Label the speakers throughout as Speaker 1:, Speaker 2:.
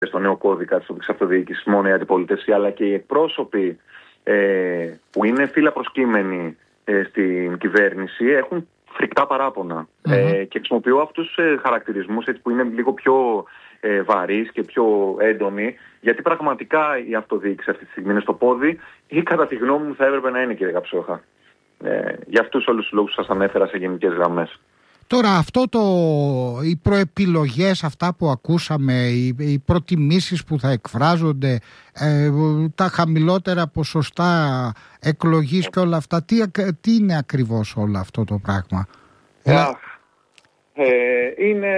Speaker 1: στο νέο κώδικα της τοπικής αυτοδιοίκησης μόνο η αντιπολίτευση, αλλά και οι εκπρόσωποι που είναι φύλλα προσκύμενοι στην κυβέρνηση έχουν φρικτά παράπονα. Και χρησιμοποιώ αυτούς τους χαρακτηρισμούς που είναι λίγο πιο βαρύς και πιο έντονοι, γιατί πραγματικά η αυτοδιοίκηση αυτή τη στιγμή είναι στο πόδι, ή κατά τη γνώμη μου θα έπρεπε να είναι, κύριε Καψόχα. Για αυτούς όλους τους λόγους σας ανέφερα σε γενικές γραμμές.
Speaker 2: Τώρα οι προεπιλογές, αυτά που ακούσαμε, οι προτιμήσεις που θα εκφράζονται, τα χαμηλότερα ποσοστά εκλογής και όλα αυτά, τι είναι ακριβώς όλο αυτό το πράγμα?
Speaker 1: Είναι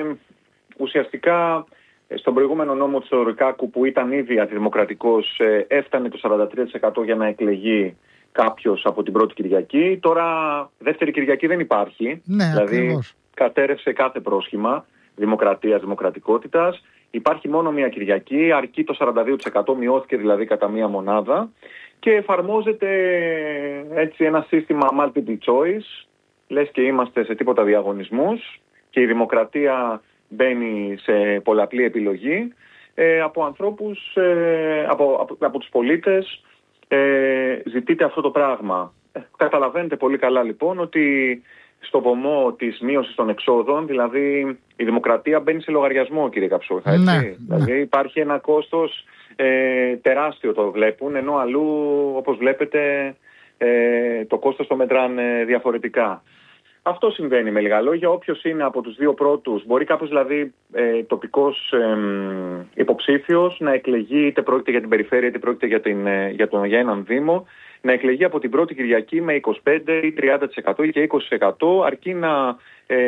Speaker 1: ουσιαστικά στον προηγούμενο νόμο του Θεοδωρικάκου, που ήταν ήδη αντιδημοκρατικός, έφτανε το 43% για να εκλεγεί κάποιος από την πρώτη Κυριακή. Τώρα δεύτερη Κυριακή δεν υπάρχει.
Speaker 2: Ναι,
Speaker 1: δηλαδή
Speaker 2: ακριβώς.
Speaker 1: κατέρευσε κάθε πρόσχημα δημοκρατίας, δημοκρατικότητας. Υπάρχει μόνο μία Κυριακή, αρκεί το 42%, μειώθηκε δηλαδή κατά μία μονάδα, και εφαρμόζεται έτσι ένα σύστημα multiple choice, λες και είμαστε σε τίποτα διαγωνισμούς, και η δημοκρατία μπαίνει σε πολλαπλή επιλογή από ανθρώπους, από τους πολίτες. Ζητείτε αυτό το πράγμα. Καταλαβαίνετε πολύ καλά λοιπόν ότι στο βωμό της μείωσης των εξόδων, δηλαδή η δημοκρατία μπαίνει σε λογαριασμό, κύριε Καψόχα, έτσι.
Speaker 2: Ναι.
Speaker 1: Δηλαδή υπάρχει ένα κόστος τεράστιο, το βλέπουν, ενώ αλλού, όπως βλέπετε, το κόστος το μετράνε διαφορετικά. Αυτό συμβαίνει με λίγα λόγια. Όποιος είναι από τους δύο πρώτους, μπορεί κάποιος δηλαδή τοπικός υποψήφιος να εκλεγεί, είτε πρόκειται για την περιφέρεια είτε πρόκειται για έναν δήμο, να εκλεγεί από την πρώτη Κυριακή με 25% ή 30% ή και 20%, αρκεί να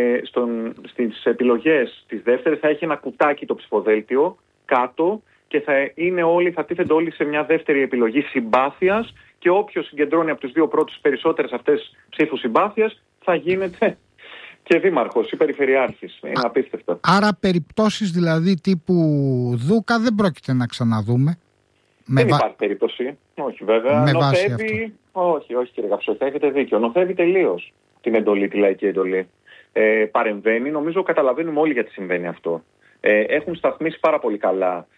Speaker 1: στις επιλογές της δεύτερης θα έχει ένα κουτάκι το ψηφοδέλτιο κάτω, και θα τίθενται όλοι σε μια δεύτερη επιλογή συμπάθειας, και όποιος συγκεντρώνει από τους δύο πρώτους περισσότερες αυτές ψήφους συμπάθειας θα γίνεται και δήμαρχος ή περιφερειάρχης. Είναι απίστευτο.
Speaker 2: Άρα περιπτώσεις δηλαδή τύπου Δούκα δεν πρόκειται να ξαναδούμε?
Speaker 1: Δεν υπάρχει περίπτωση. Όχι βέβαια.
Speaker 2: Με βάση αυτό.
Speaker 1: Όχι κύριε Καψόχα, έχετε δίκιο. Νοθεύει τελείως την εντολή, τη λαϊκή εντολή. Παρεμβαίνει, νομίζω καταλαβαίνουμε όλοι γιατί συμβαίνει αυτό. Έχουν σταθμίσει πάρα πολύ καλά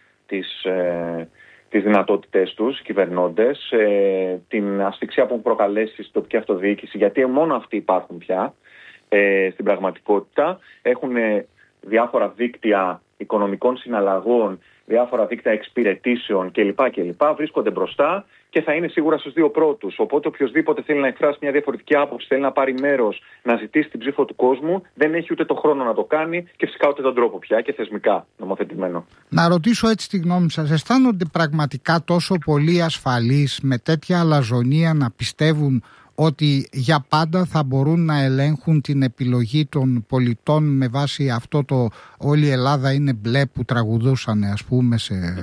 Speaker 1: τις δυνατότητες τους οι κυβερνώντες, την ασφυξία που έχουν προκαλέσει στην τοπική αυτοδιοίκηση, γιατί μόνο αυτοί υπάρχουν πια στην πραγματικότητα. Έχουν διάφορα δίκτυα οικονομικών συναλλαγών, διάφορα δίκτυα εξυπηρετήσεων κλπ. Βρίσκονται μπροστά και θα είναι σίγουρα στους δύο πρώτους. Οπότε οποιοδήποτε θέλει να εκφράσει μια διαφορετική άποψη, θέλει να πάρει μέρος, να ζητήσει την ψήφο του κόσμου, δεν έχει ούτε το χρόνο να το κάνει και φυσικά ούτε τον τρόπο πια, και θεσμικά νομοθετημένο.
Speaker 2: Να ρωτήσω έτσι τη γνώμη σας, αισθάνονται πραγματικά τόσο πολύ ασφαλείς με τέτοια αλαζονία να πιστεύουν ότι για πάντα θα μπορούν να ελέγχουν την επιλογή των πολιτών με βάση αυτό το «Όλη η Ελλάδα είναι μπλε» που τραγουδούσαν, ας πούμε,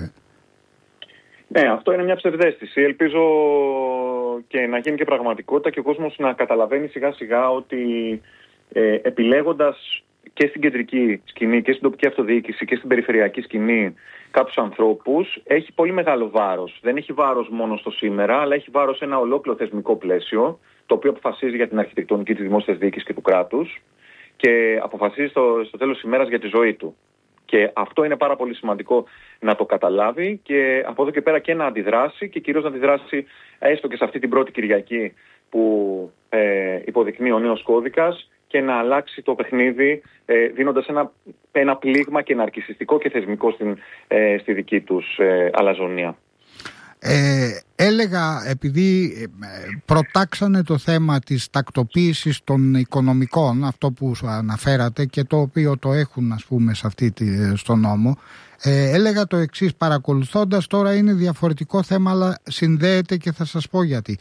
Speaker 1: Ναι, αυτό είναι μια ψευδαίσθηση. Ελπίζω και να γίνει και πραγματικότητα και ο κόσμος να καταλαβαίνει σιγά σιγά ότι επιλέγοντας και στην κεντρική σκηνή και στην τοπική αυτοδιοίκηση και στην περιφερειακή σκηνή κάποιους ανθρώπους, έχει πολύ μεγάλο βάρος. Δεν έχει βάρος μόνο στο σήμερα, αλλά έχει βάρος σε ένα ολόκληρο θεσμικό πλαίσιο, το οποίο αποφασίζει για την αρχιτεκτονική της δημόσιας διοίκησης και του κράτους, και αποφασίζει στο τέλος της ημέρας για τη ζωή του. Και αυτό είναι πάρα πολύ σημαντικό να το καταλάβει, και από εδώ και πέρα και να αντιδράσει, και κυρίως να αντιδράσει έστω και σε αυτή την πρώτη Κυριακή που υποδεικνύει ο νέος κώδικας, και να αλλάξει το παιχνίδι δίνοντας ένα πλήγμα και ναρκισσιστικό και θεσμικό στη δική τους αλαζονία.
Speaker 2: Έλεγα, επειδή προτάξανε το θέμα της τακτοποίησης των οικονομικών, αυτό που αναφέρατε και το οποίο το έχουν, ας πούμε, στο νόμο, έλεγα το εξής, παρακολουθώντας, τώρα είναι διαφορετικό θέμα αλλά συνδέεται και θα σας πω γιατί.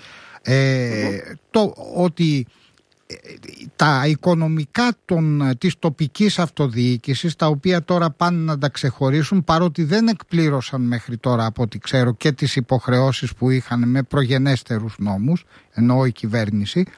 Speaker 2: Ότι τα οικονομικά της τοπικής αυτοδιοίκησης, τα οποία τώρα πάνε να τα ξεχωρίσουν, παρότι δεν εκπλήρωσαν μέχρι τώρα από ό,τι ξέρω και τις υποχρεώσεις που είχαν με προγενέστερους νόμους, εννοώ η κυβέρνηση,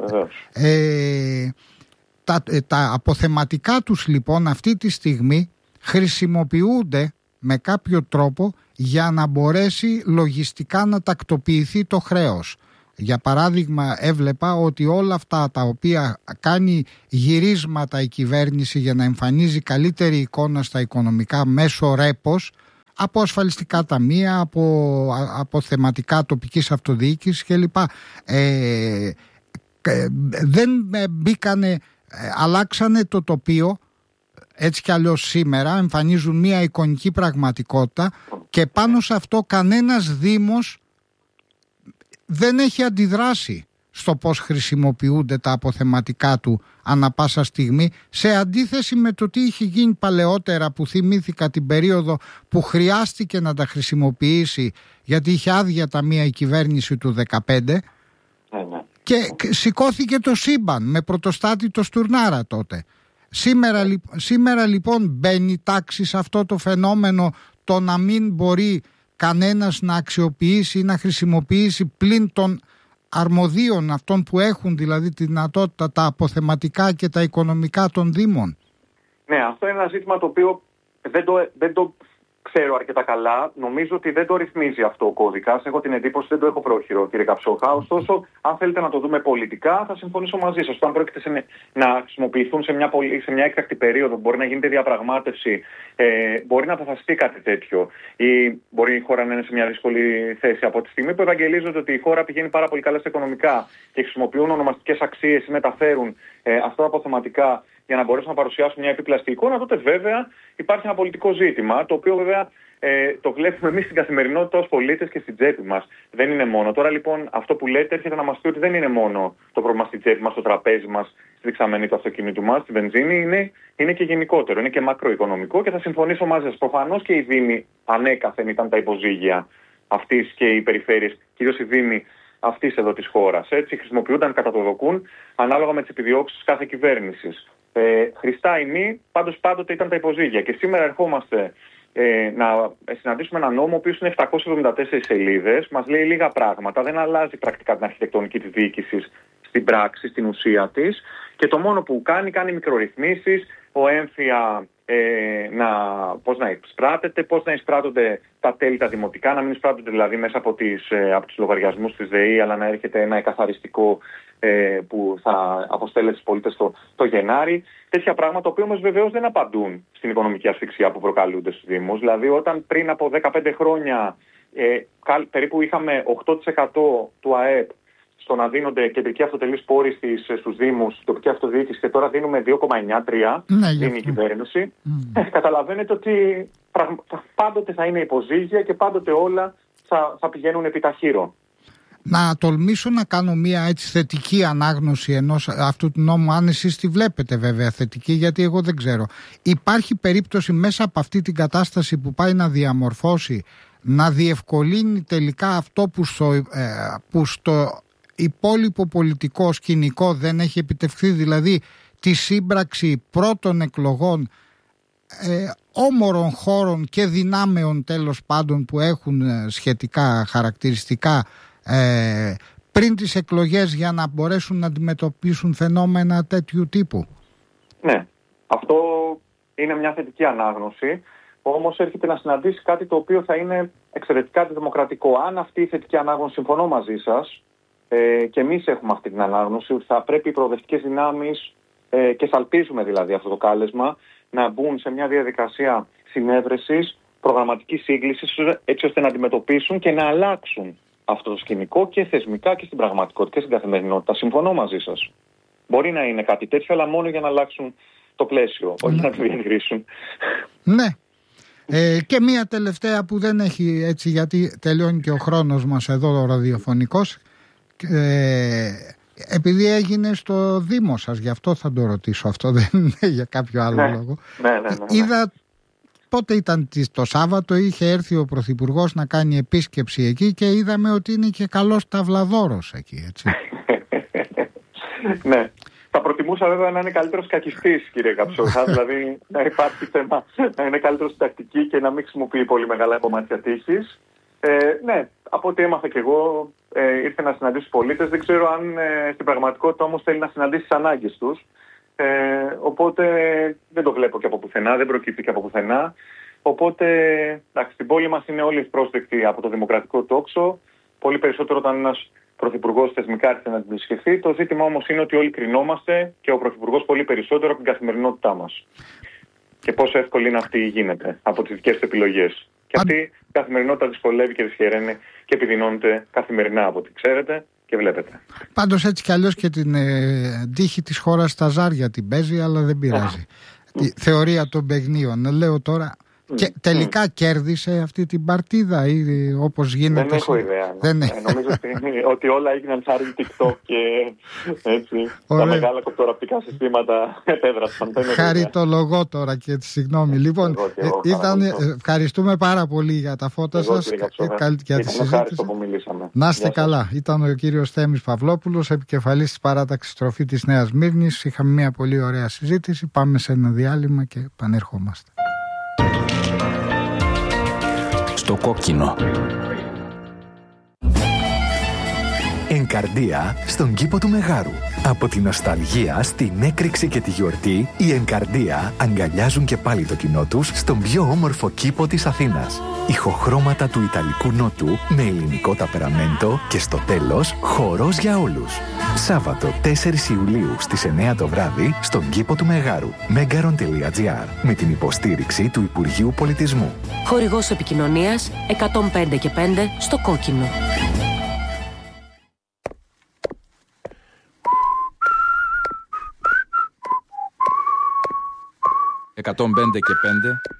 Speaker 2: τα αποθεματικά τους λοιπόν αυτή τη στιγμή χρησιμοποιούνται με κάποιο τρόπο για να μπορέσει λογιστικά να τακτοποιηθεί το χρέος. Για παράδειγμα, έβλεπα ότι όλα αυτά τα οποία κάνει γυρίσματα η κυβέρνηση για να εμφανίζει καλύτερη εικόνα στα οικονομικά μέσω ρέπος, από ασφαλιστικά ταμεία, από θεματικά τοπικής αυτοδιοίκησης κλπ. Δεν μπήκανε, αλλάξανε το τοπίο. Έτσι κι αλλιώς σήμερα εμφανίζουν μια εικονική πραγματικότητα και πάνω σε αυτό κανένας δήμος δεν έχει αντιδράσει στο πώς χρησιμοποιούνται τα αποθεματικά του ανά πάσα στιγμή, σε αντίθεση με το τι είχε γίνει παλαιότερα, που θυμήθηκα την περίοδο που χρειάστηκε να τα χρησιμοποιήσει γιατί είχε άδεια ταμεία η κυβέρνηση του 2015 και σηκώθηκε το σύμπαν με πρωτοστάτη το Στουρνάρα τότε. Σήμερα λοιπόν μπαίνει τάξη σε αυτό το φαινόμενο, το να μην μπορεί κανένας να αξιοποιήσει ή να χρησιμοποιήσει πλην των αρμοδίων, αυτών που έχουν δηλαδή τη δυνατότητα, τα αποθεματικά και τα οικονομικά των δήμων. Ναι,
Speaker 1: αυτό είναι ένα ζήτημα το οποίο δεν το ξέρω αρκετά καλά. Νομίζω ότι δεν το ρυθμίζει αυτό ο κώδικας. Έχω την εντύπωση, δεν το έχω πρόχειρο, κύριε Καψόχα. Ωστόσο, αν θέλετε να το δούμε πολιτικά, θα συμφωνήσω μαζί σας. Αν πρόκειται να χρησιμοποιηθούν σε μια έκτακτη περίοδο, μπορεί να γίνεται διαπραγμάτευση, μπορεί να αποφασιστεί κάτι τέτοιο, ή μπορεί η χώρα να είναι σε μια δύσκολη θέση. Από τη στιγμή που ευαγγελίζονται ότι η χώρα πηγαίνει πάρα πολύ καλά στα οικονομικά και χρησιμοποιούν ονομαστικές αξίες ή μεταφέρουν αυτά τα αποθεματικά για να μπορέσουν να παρουσιάσουν μια επίπλαστη εικόνα, τότε βέβαια υπάρχει ένα πολιτικό ζήτημα, το οποίο βέβαια το βλέπουμε εμείς στην καθημερινότητα ως πολίτες και στην τσέπη μας. Δεν είναι μόνο. Τώρα λοιπόν αυτό που λέτε έρχεται να μας πει ότι δεν είναι μόνο το πρόβλημα στην τσέπη μας, στο τραπέζι μας, στη δεξαμενή του αυτοκίνητου μας, στη βενζίνη, είναι και γενικότερο, είναι και μακροοικονομικό και θα συμφωνήσω μαζί σας. Προφανώς και οι δήμοι ανέκαθεν ήταν τα υποζύγια αυτής και οι περιφέρειες, κυρίως οι δήμοι αυτής εδώ της χώρας. Έτσι χρησιμοποιούνταν κατά το δοκούν ανάλογα με τις επιδιώξεις κάθε κυβέρνησης. Χρηστά ή μη, πάντως πάντοτε ήταν τα υποζύγια. Και σήμερα ερχόμαστε να συναντήσουμε ένα νόμο, ο οποίος είναι 774 σελίδες, μας λέει λίγα πράγματα, δεν αλλάζει πρακτικά την αρχιτεκτονική της διοίκησης στην πράξη, στην ουσία της. Και το μόνο που κάνει μικρορυθμίσεις, ο έμφυα πώς να εισπράτεται, πώς να εισπράττονται τα τέλη τα δημοτικά, να μην εισπράττονται δηλαδή μέσα από τους λογαριασμούς της ΔΕΗ, αλλά να έρχεται ένα εκαθαριστικό που θα αποστέλλεται στους πολίτες το Γενάρη. Τέτοια πράγματα, που όμως βεβαίως δεν απαντούν στην οικονομική ασφυξία που προκαλούνται στους Δήμους. Δηλαδή, όταν πριν από 15 χρόνια περίπου είχαμε 8% του ΑΕΠ στο να δίνονται κεντρικοί αυτοτελείς πόροι στους Δήμους, στην τοπική αυτοδιοίκηση, και τώρα δίνουμε 2,93, δίνει η κυβέρνηση. Καταλαβαίνετε ότι πάντοτε θα είναι υποζύγια και πάντοτε όλα θα πηγαίνουν επί ταχύρω.
Speaker 2: Να τολμήσω να κάνω μια έτσι θετική ανάγνωση ενός αυτού του νόμου, αν εσείς τη βλέπετε βέβαια θετική, γιατί εγώ δεν ξέρω. Υπάρχει περίπτωση μέσα από αυτή την κατάσταση που πάει να διαμορφώσει, να διευκολύνει τελικά αυτό που στο υπόλοιπο πολιτικό σκηνικό δεν έχει επιτευχθεί, δηλαδή τη σύμπραξη πρώτων εκλογών όμορων χώρων και δυνάμεων τέλος πάντων που έχουν σχετικά χαρακτηριστικά πριν τις εκλογές, για να μπορέσουν να αντιμετωπίσουν φαινόμενα τέτοιου τύπου. Ναι, αυτό είναι μια θετική ανάγνωση, όμως έρχεται να συναντήσει κάτι το οποίο θα είναι εξαιρετικά αντιδημοκρατικό. Αν αυτή η θετική ανάγνωση, συμφωνώ μαζί σας, και εμείς έχουμε αυτή την ανάγνωση, ότι θα πρέπει οι προοδευτικές δυνάμεις, και σαλπίζουμε δηλαδή αυτό το κάλεσμα, να μπουν σε μια διαδικασία συνέβρεσης, προγραμματικής σύγκλησης, έτσι ώστε να αντιμετωπίσουν και να αλλάξουν αυτό το σκηνικό και θεσμικά και στην πραγματικότητα και στην καθημερινότητα. Συμφωνώ μαζί σας. Μπορεί να είναι κάτι τέτοιο, αλλά μόνο για να αλλάξουν το πλαίσιο, όχι να το διατηρήσουν. Ναι. Και μία τελευταία που δεν έχει έτσι, γιατί τελειώνει και ο χρόνος μας εδώ ο ραδιοφωνικός. Επειδή έγινε στο Δήμο σας, γι' αυτό θα το ρωτήσω αυτό, δεν είναι για κάποιο άλλο λόγο. Ναι. Είδα πότε ήταν το Σάββατο, είχε έρθει ο Πρωθυπουργός να κάνει επίσκεψη εκεί και είδαμε ότι είναι και καλός ταυλαδόρος εκεί, έτσι. Ναι. Θα προτιμούσα βέβαια να είναι καλύτερος κακιστής, κύριε Καψόχα, δηλαδή να υπάρχει θέμα να είναι καλύτερος στην τακτική και να μην χρησιμοποιεί πολύ μεγάλα κομμάτια τύχης. Ναι, από ό,τι έμαθα κι εγώ, ήρθε να συναντήσει τους πολίτες. Δεν ξέρω αν στην πραγματικότητα όμως θέλει να συναντήσει τις ανάγκες τους. Οπότε δεν το βλέπω και από πουθενά, δεν προκύπτει και από πουθενά. Οπότε, εντάξει, στην πόλη μας είναι όλοι ευπρόσδεκτοι από το δημοκρατικό τόξο. Πολύ περισσότερο όταν ένας πρωθυπουργός θεσμικά έρχεται να την επισκεφθεί. Το ζήτημα όμως είναι ότι όλοι κρινόμαστε και ο πρωθυπουργός πολύ περισσότερο από την καθημερινότητά μας. Και πόσο εύκολη είναι αυτή γίνεται από τις δικές του επιλογές.
Speaker 1: Και αυτή η καθημερινότητα δυσκολεύει και δυσχεραίνει και επιδεινώνεται καθημερινά από ό,τι ξέρετε και βλέπετε.
Speaker 2: Πάντως έτσι κι αλλιώς και την τύχη της χώρας στα ζάρια την παίζει, αλλά δεν πειράζει. Τη θεωρία των παιχνίων, λέω τώρα. Και τελικά κέρδισε αυτή την παρτίδα ή όπως γίνεται?
Speaker 1: Δεν έχω ιδέα. Νομίζω ότι όλα έγιναν χάρη TikTok και έτσι. Τα μεγάλα κοπτοραπτικά συστήματα επέδρασαν.
Speaker 2: Χαριτολογώ τώρα και συγγνώμη. Λοιπόν, ευχαριστούμε πάρα πολύ για τα φώτα σας και τη συζήτηση. Να είστε καλά. Ήταν ο κύριος Θέμης Παυλόπουλος, επικεφαλής της παράταξης Στροφή της Νέας Μύρνης. Είχαμε μια πολύ ωραία συζήτηση. Πάμε σε ένα διάλειμμα και επανερχόμαστε.
Speaker 3: Στο κόκκινο. Εγκαρδία στον κήπο του Μεγάρου. Από τη νοσταλγία στην έκρηξη και τη γιορτή, οι Εγκαρδία αγκαλιάζουν και πάλι το κοινό τους στον πιο όμορφο κήπο της Αθήνας. Ηχοχρώματα του Ιταλικού Νότου με ελληνικό ταπεραμέντο και στο τέλος χορός για όλους. Σάββατο 4 Ιουλίου στις 9 το βράδυ στον κήπο του Μεγάρου. Megaron.gr με την υποστήριξη του Υπουργείου Πολιτισμού.
Speaker 4: Χορηγός επικοινωνίας 105 και 5 στο κόκκινο.
Speaker 5: «105 και 5